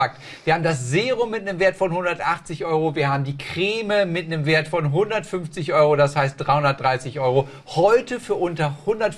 Wir haben das Serum mit einem Wert von 180 Euro, wir haben die Creme mit einem Wert von 150 Euro, das heißt 330 Euro. Heute für unter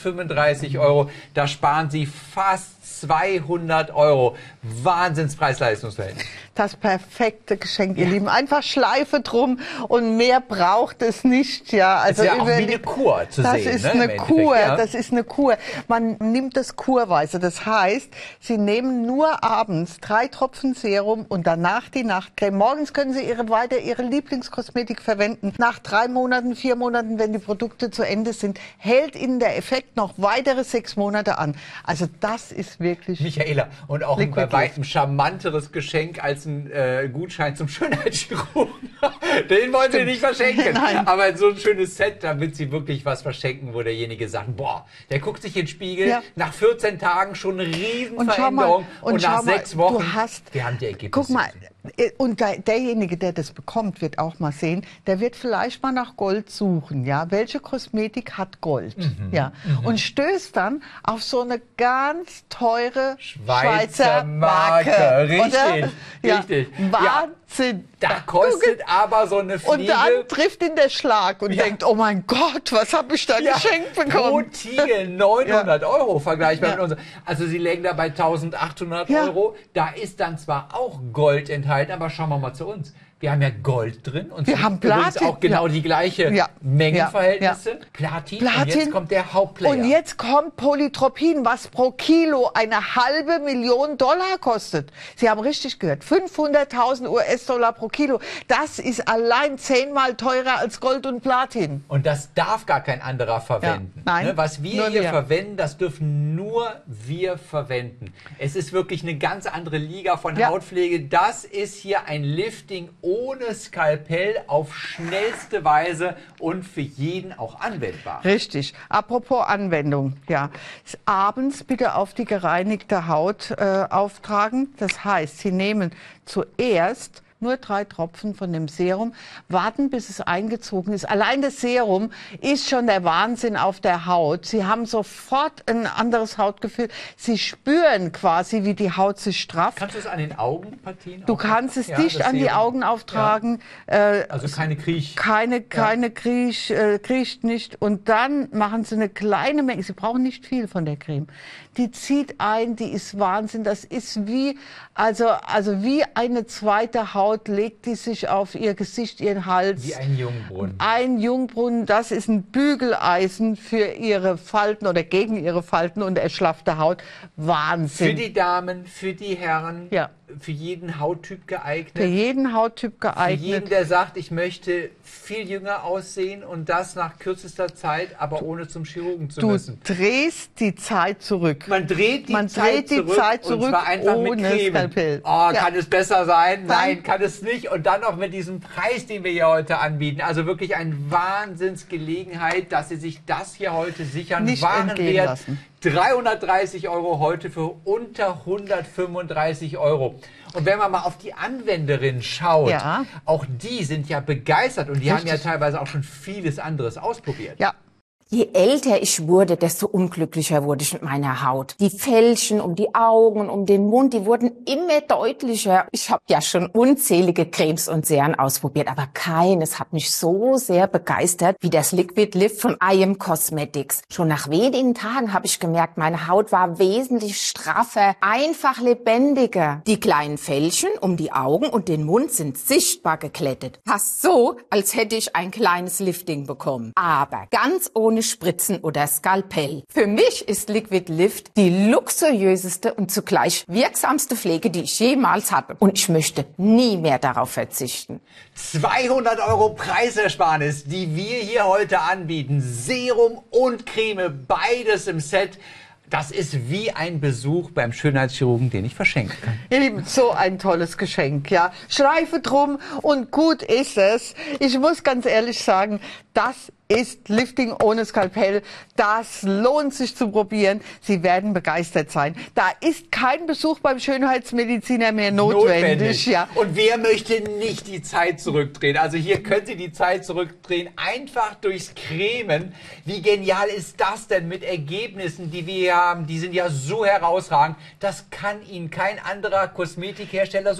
135 Euro, da sparen Sie fast 200 Euro. Wahnsinns Preis-Leistungs-Verhältnis. Das perfekte Geschenk, ihr Lieben. Einfach Schleife drum und mehr braucht es nicht. Ja, also das ist ja auch wie eine Kur zu sehen. Das ist ne, eine Kur, ja. das ist eine Kur. Man nimmt das kurweise. Das heißt, Sie nehmen nur abends 3 Tropfen Serum und danach die Nachtcreme. Morgens können Sie weiter Ihre Lieblingskosmetik verwenden. Nach 3 Monaten, 4 Monaten, wenn die Produkte zu Ende sind, hält Ihnen der Effekt noch weitere 6 Monate an. Also das ist wirklich... Michaela, und auch ein bei weitem charmanteres Geschenk als ein Gutschein zum Schönheitschirurgen. Den wollen Sie nicht verschenken. Nein. Aber so ein schönes Set, damit Sie wirklich was verschenken, wo derjenige sagt, boah, der guckt sich in den Spiegel, nach 14 Tagen schon eine Riesenveränderung und nach 6 Wochen, wir haben die Ergebnisse. Guck mal, und derjenige, der das bekommt, wird auch mal sehen, der wird vielleicht mal nach Gold suchen, ja. Welche Kosmetik hat Gold? Ja. Und stößt dann auf so eine ganz teure Schweizer Marke. Richtig, ja. richtig. Wahnsinn. Ja, da kostet aber so eine Fliege. Und dann trifft ihn der Schlag und denkt, oh mein Gott, was habe ich da geschenkt bekommen? Pro Tiegel 900 Euro vergleichbar mit uns. Also Sie legen da bei 1800 Euro. Da ist dann zwar auch Gold enthalten, aber schauen wir mal zu uns. Wir haben ja Gold drin und wir haben Platin. Auch genau die gleiche Mengenverhältnisse. Platin. Und jetzt kommt der Hauptplayer. Und jetzt kommt Polytropin, was pro Kilo $500.000 kostet. Sie haben richtig gehört, 500.000 US-Dollar pro Kilo. Das ist allein 10-mal teurer als Gold und Platin. Und das darf gar kein anderer verwenden. Nein, ne? Was wir hier verwenden, das dürfen nur wir verwenden. Es ist wirklich eine ganz andere Liga von Hautpflege. Das ist hier ein Lifting ohne Skalpell auf schnellste Weise und für jeden auch anwendbar. Richtig. Apropos Anwendung, abends bitte auf die gereinigte Haut auftragen. Das heißt, Sie nehmen zuerst nur 3 Tropfen von dem Serum, warten, bis es eingezogen ist. Allein das Serum ist schon der Wahnsinn auf der Haut. Sie haben sofort ein anderes Hautgefühl. Sie spüren quasi, wie die Haut sich strafft. Kannst du es an den Augenpartien? Du kannst es dicht an die Augen auftragen. Also keine Kriech. Keine kriecht nicht. Und dann machen Sie eine kleine Menge. Sie brauchen nicht viel von der Creme. Die zieht ein, die ist Wahnsinn. Das ist wie, also wie eine zweite Haut legt die sich auf ihr Gesicht, ihren Hals. Wie ein Jungbrunnen. Ein Jungbrunnen, das ist ein Bügeleisen für ihre Falten oder gegen ihre Falten und erschlaffte Haut. Wahnsinn. Für die Damen, für die Herren, für jeden Hauttyp geeignet. Für jeden Hauttyp geeignet. Für jeden, der sagt, ich möchte viel jünger aussehen und das nach kürzester Zeit, aber ohne zum Chirurgen zu müssen. Du drehst die Zeit zurück. Man dreht die Zeit zurück und zwar einfach mit Creme. Oh, kann es besser sein? Nein, kann es nicht. Und dann noch mit diesem Preis, den wir hier heute anbieten. Also wirklich eine Wahnsinnsgelegenheit, dass Sie sich das hier heute sichern. Nicht entgehen lassen. 330 Euro heute für unter 135 Euro. Und wenn man mal auf die Anwenderinnen schaut, auch die sind ja begeistert und die haben ja teilweise auch schon vieles anderes ausprobiert. Ja. Je älter ich wurde, desto unglücklicher wurde ich mit meiner Haut. Die Fältchen um die Augen, um den Mund, die wurden immer deutlicher. Ich habe ja schon unzählige Cremes und Serien ausprobiert, aber keines hat mich so sehr begeistert wie das Liquid Lift von IM Cosmetics. Schon nach wenigen Tagen habe ich gemerkt, meine Haut war wesentlich straffer, einfach lebendiger. Die kleinen Fältchen um die Augen und den Mund sind sichtbar geglättet. Fast so, als hätte ich ein kleines Lifting bekommen. Aber ganz ohne Spritzen oder Skalpell. Für mich ist Liquid Lift die luxuriöseste und zugleich wirksamste Pflege, die ich jemals hatte. Und ich möchte nie mehr darauf verzichten. 200 Euro Preisersparnis, die wir hier heute anbieten. Serum und Creme, beides im Set. Das ist wie ein Besuch beim Schönheitschirurgen, den ich verschenken kann. Ihr Lieben, so ein tolles Geschenk, Schleife drum und gut ist es. Ich muss ganz ehrlich sagen, das ist Lifting ohne Skalpell. Das lohnt sich zu probieren. Sie werden begeistert sein. Da ist kein Besuch beim Schönheitsmediziner mehr notwendig. Und wer möchte nicht die Zeit zurückdrehen? Also hier können Sie die Zeit zurückdrehen, einfach durchs Cremen. Wie genial ist das denn mit Ergebnissen, die wir haben? Die sind ja so herausragend. Das kann Ihnen kein anderer Kosmetikhersteller so